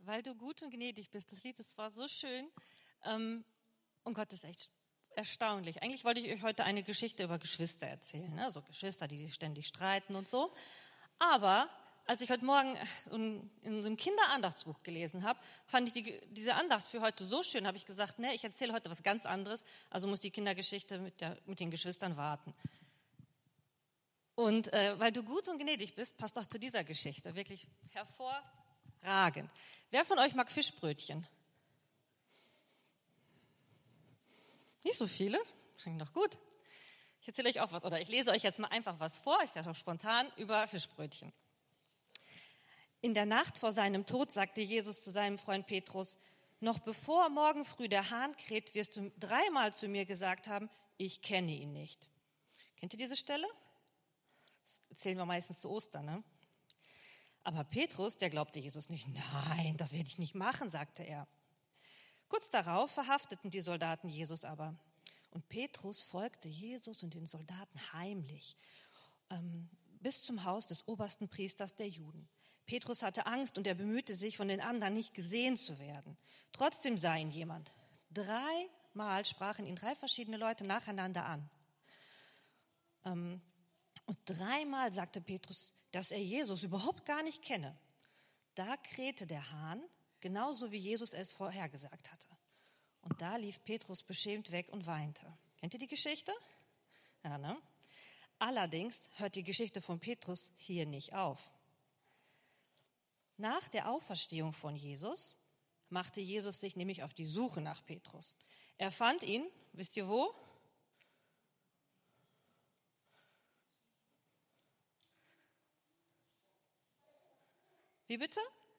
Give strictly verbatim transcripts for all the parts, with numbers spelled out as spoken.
Weil du gut und gnädig bist. Das Lied, das war so schön. Ähm, und Gott ist echt erstaunlich. Eigentlich wollte ich euch heute eine Geschichte über Geschwister erzählen. Ne? So Geschwister, die ständig streiten und so. Aber als ich heute Morgen in, in so einem Kinderandachtsbuch gelesen habe, fand ich die, diese Andacht für heute so schön, habe ich gesagt, ne, ich erzähle heute was ganz anderes, also muss die Kindergeschichte mit, der, mit den Geschwistern warten. Und äh, weil du gut und gnädig bist, passt auch zu dieser Geschichte. Wirklich hervorragend. Wer von euch mag Fischbrötchen? Nicht so viele? Klingt doch gut. Ich erzähle euch auch was, oder ich lese euch jetzt mal einfach was vor, ist ja schon spontan, über Fischbrötchen. In der Nacht vor seinem Tod sagte Jesus zu seinem Freund Petrus, noch bevor morgen früh der Hahn kräht, wirst du dreimal zu mir gesagt haben, ich kenne ihn nicht. Kennt ihr diese Stelle? Das erzählen wir meistens zu Ostern, ne? Aber Petrus, der glaubte Jesus nicht. Nein, das werde ich nicht machen, sagte er. Kurz darauf verhafteten die Soldaten Jesus aber. Und Petrus folgte Jesus und den Soldaten heimlich ähm, bis zum Haus des obersten Priesters der Juden. Petrus hatte Angst und er bemühte sich, von den anderen nicht gesehen zu werden. Trotzdem sah ihn jemand. Dreimal sprachen ihn drei verschiedene Leute nacheinander an. Ähm, und dreimal sagte Petrus, dass er Jesus überhaupt gar nicht kenne. Da krähte der Hahn, genauso wie Jesus es vorhergesagt hatte. Und da lief Petrus beschämt weg und weinte. Kennt ihr die Geschichte? Ja, ne? Allerdings hört die Geschichte von Petrus hier nicht auf. Nach der Auferstehung von Jesus machte Jesus sich nämlich auf die Suche nach Petrus. Er fand ihn, wisst ihr wo? Wie bitte?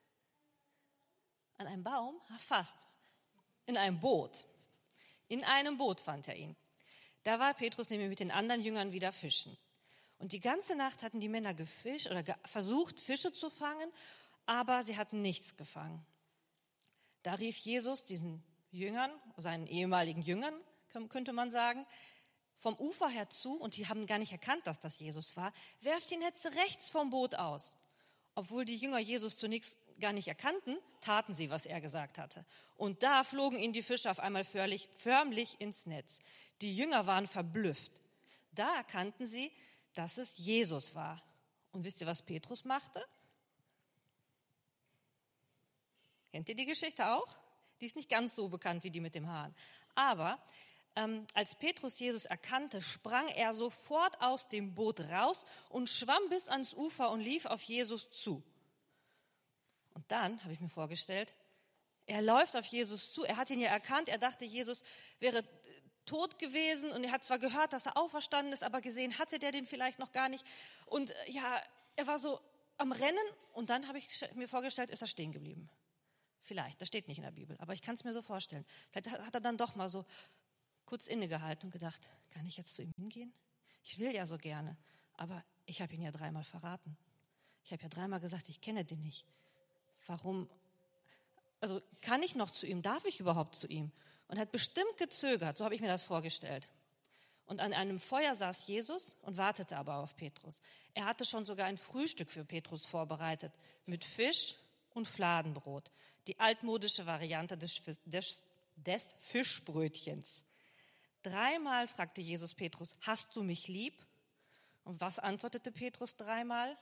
An einem Baum? Fast. In einem Boot. In einem Boot fand er ihn. Da war Petrus nämlich mit den anderen Jüngern wieder fischen. Und die ganze Nacht hatten die Männer gefischt oder ge- versucht, Fische zu fangen, aber sie hatten nichts gefangen. Da rief Jesus diesen Jüngern, seinen ehemaligen Jüngern, könnte man sagen, vom Ufer her zu, und die haben gar nicht erkannt, dass das Jesus war, werft die Netze rechts vom Boot aus. Obwohl die Jünger Jesus zunächst gar nicht erkannten, taten sie, was er gesagt hatte. Und da flogen ihnen die Fische auf einmal förmlich, förmlich ins Netz. Die Jünger waren verblüfft. Da erkannten sie, dass es Jesus war. Und wisst ihr, was Petrus machte? Kennt ihr die Geschichte auch? Die ist nicht ganz so bekannt wie die mit dem Hahn. Aber ähm, als Petrus Jesus erkannte, sprang er sofort aus dem Boot raus und schwamm bis ans Ufer und lief auf Jesus zu. Und dann habe ich mir vorgestellt, er läuft auf Jesus zu. Er hat ihn ja erkannt. Er dachte, Jesus wäre tot gewesen. Und er hat zwar gehört, dass er auferstanden ist, aber gesehen hatte der den vielleicht noch gar nicht. Und äh, ja, er war so am Rennen. Und dann habe ich mir vorgestellt, ist er stehen geblieben. Vielleicht, das steht nicht in der Bibel, aber ich kann es mir so vorstellen. Vielleicht hat er dann doch mal so kurz innegehalten und gedacht, kann ich jetzt zu ihm hingehen? Ich will ja so gerne, aber ich habe ihn ja dreimal verraten. Ich habe ja dreimal gesagt, ich kenne den nicht. Warum? Also kann ich noch zu ihm? Darf ich überhaupt zu ihm? Und hat bestimmt gezögert, so habe ich mir das vorgestellt. Und an einem Feuer saß Jesus und wartete aber auf Petrus. Er hatte schon sogar ein Frühstück für Petrus vorbereitet mit Fisch und Fladenbrot, die altmodische Variante des, des, des Fischbrötchens. Dreimal fragte Jesus Petrus, hast du mich lieb? Und was antwortete Petrus dreimal?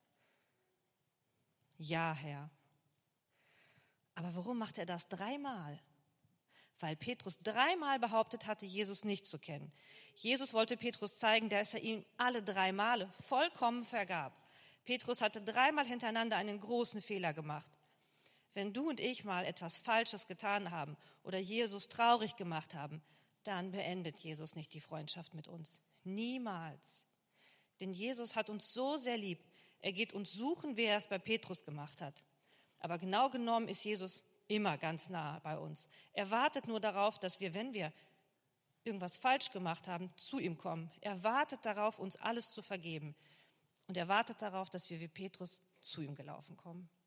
Ja, Herr. Aber warum macht er das dreimal? Weil Petrus dreimal behauptet hatte, Jesus nicht zu kennen. Jesus wollte Petrus zeigen, dass er ihm alle drei Male vollkommen vergab. Petrus hatte dreimal hintereinander einen großen Fehler gemacht. Wenn du und ich mal etwas Falsches getan haben oder Jesus traurig gemacht haben, dann beendet Jesus nicht die Freundschaft mit uns. Niemals. Denn Jesus hat uns so sehr lieb. Er geht uns suchen, wie er es bei Petrus gemacht hat. Aber genau genommen ist Jesus immer ganz nah bei uns. Er wartet nur darauf, dass wir, wenn wir irgendwas falsch gemacht haben, zu ihm kommen. Er wartet darauf, uns alles zu vergeben. Und er wartet darauf, dass wir wie Petrus zu ihm gelaufen kommen.